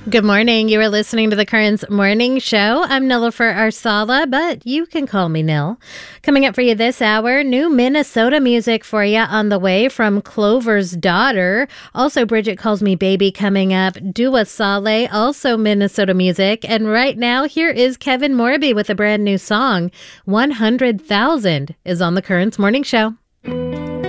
Good morning. You are listening to the Currents Morning Show. I'm Nilofer Arsala, but you can call me Nil. Coming up for you this hour, new Minnesota music for you on the way from Clover's Daughter. Also, Bridget Calls Me Baby coming up. Dua Saleh, also Minnesota music. And right now, here is Kevin Morby with a brand new song. 100,000 is on the Currents Morning Show.